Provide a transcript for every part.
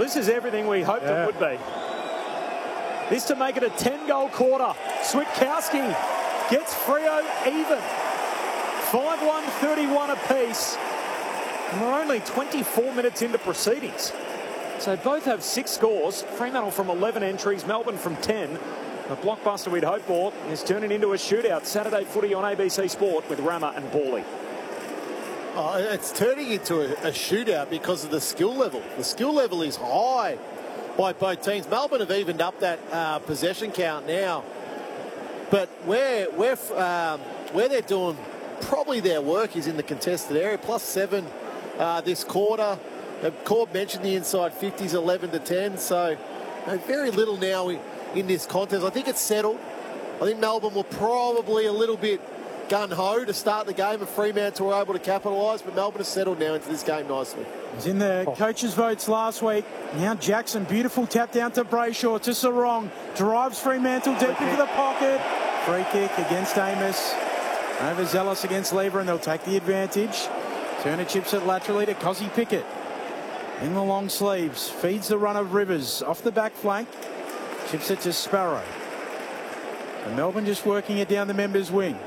this is everything we hoped it would be. This to make it a 10-goal quarter. Switkowski gets Freo even. 5-1, 31 apiece. And we're only 24 minutes into proceedings. So both have 6 scores. Fremantle from 11 entries, Melbourne from 10. The blockbuster we'd hoped for is turning into a shootout. Saturday footy on ABC Sport with Rama and Bawley. Oh, it's turning into a shootout because of the skill level. The skill level is high by both teams. Melbourne have evened up that possession count now. But where they're doing probably their work is in the contested area. +7 this quarter. Corb mentioned the inside 50s, 11-10. So very little now in this contest. I think it's settled. I think Melbourne were probably a little bit gun-ho to start the game, and Fremantle were able to capitalise, but Melbourne has settled now into this game nicely. He's in the coaches' votes last week. Now Jackson, beautiful tap down to Brayshaw, to Sarong, drives Fremantle deep into the pocket. Free kick against Amos. Overzealous against Lever, and they'll take the advantage. Turner chips it laterally to Cozzy Pickett. In the long sleeves, feeds the run of Rivers off the back flank. Chips it to Sparrow. And Melbourne just working it down the members' wing.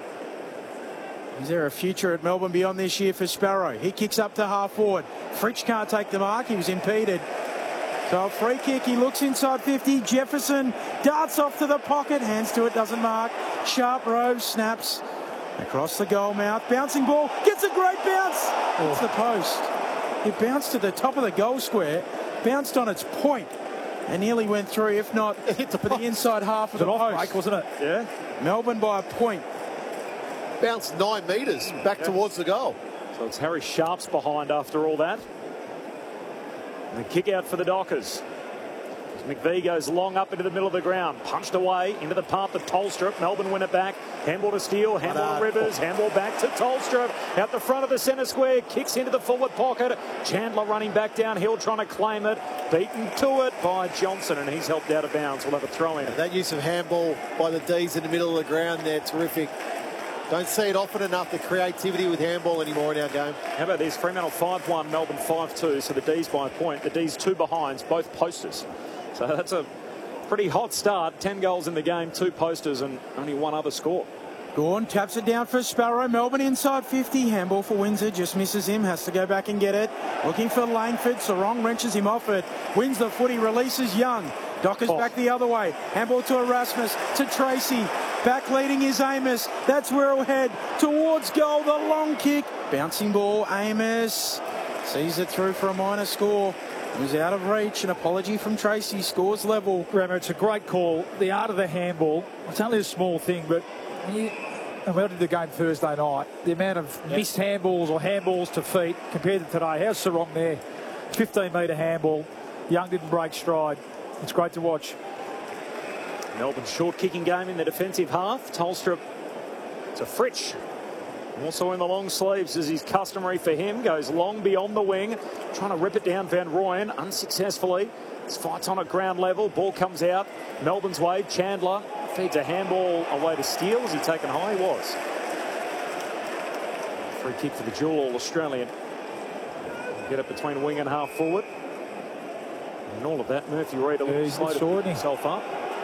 Is there a future at Melbourne beyond this year for Sparrow? He kicks up to half forward. Fritsch can't take the mark. He was impeded. So a free kick. He looks inside 50. Jefferson darts off to the pocket. Hands to it. Doesn't mark. Sharp Rove snaps across the goal mouth. Bouncing ball. Gets a great bounce. It's the post. It bounced to the top of the goal square. Bounced on its point. And nearly went through, if not for the inside half of the post. Break, wasn't it? Yeah. Melbourne by a point. Bounced 9 metres back towards the goal. So it's Harry Sharps behind after all that. And the kick out for the Dockers. As McVee goes long up into the middle of the ground. Punched away into the path of Tolstrup. Melbourne win it back. Handball to Steele. Handball to Rivers. Handball back to Tolstrup. Out the front of the centre square. Kicks into the forward pocket. Chandler running back downhill trying to claim it. Beaten to it by Johnson, and he's helped out of bounds. We'll have a throw in. That use of handball by the D's in the middle of the ground there, terrific. Don't see it often enough, the creativity with handball anymore in our game. How about this? Fremantle 5-1, Melbourne 5-2. So the D's by a point. The D's 2 behinds, both posters. So that's a pretty hot start. 10 goals in the game, 2 posters, and only 1 other score. Gawn taps it down for Sparrow. Melbourne inside 50. Handball for Windsor. Just misses him. Has to go back and get it. Looking for Langford. Sarong wrenches him off it. Wins the footy. Releases Young. Dockers back the other way. Handball to Erasmus. To Tracy. Back leading is Amos. That's where he'll head. Towards goal. The long kick. Bouncing ball. Amos sees it through for a minor score. It was out of reach. An apology from Tracy. Scores level. Rammer, it's a great call. The art of the handball. It's only a small thing, but and we did the game Thursday night. The amount of missed handballs or handballs to feet compared to today. How's Sarong there? 15-metre handball. Young didn't break stride. It's great to watch. Melbourne's short kicking game in the defensive half. Tolstrup to Fritsch. Also in the long sleeves, as is customary for him. Goes long beyond the wing. Trying to rip it down Van Rooyen unsuccessfully. This fight's on at ground level. Ball comes out. Melbourne's way. Chandler feeds a handball away to Steele. Is he taken high? He was. Free kick for the dual All-Australian. Get it between wing and half forward. And all of that, Murphy Reid slowed himself up.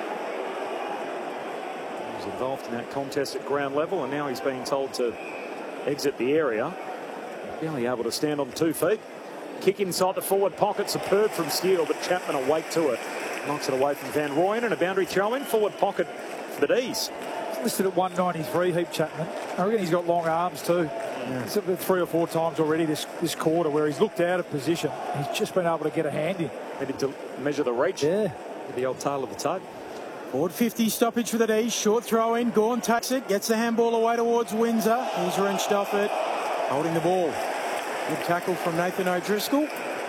He was involved in that contest at ground level, and now he's being told to exit the area. Barely able to stand on 2 feet. Kick inside the forward pocket, superb from Steele, but Chapman awake to it. Knocks it away from Van Rooyen, and a boundary throw in, forward pocket for the D's. He's listed at 193, Heap Chapman. I reckon he's got long arms too. It's 3 or 4 times already this quarter where he's looked out of position. He's just been able to get a hand in. Needed to measure the reach. Yeah. With the old tail of the tug. Forward 50 stoppage for the D's. Short throw in. Gawn takes it. Gets the handball away towards Windsor. He's wrenched off it. Holding the ball. Good tackle from Nathan O'Driscoll.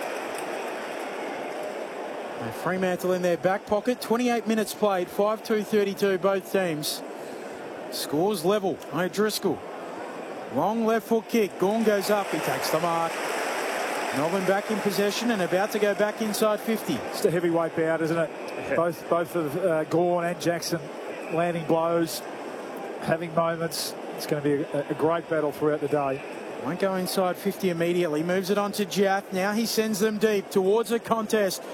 And Fremantle in their back pocket. 28 minutes played. 5-2-32 both teams. Scores level. O'Driscoll. Long left foot kick. Gawn goes up. He takes the mark. Melbourne back in possession and about to go back inside 50. It's a heavyweight bout, isn't it? Yeah. Both of Gawn and Jackson landing blows, having moments. It's going to be a great battle throughout the day. Won't go inside 50 immediately. Moves it on to Jath. Now he sends them deep towards a contest.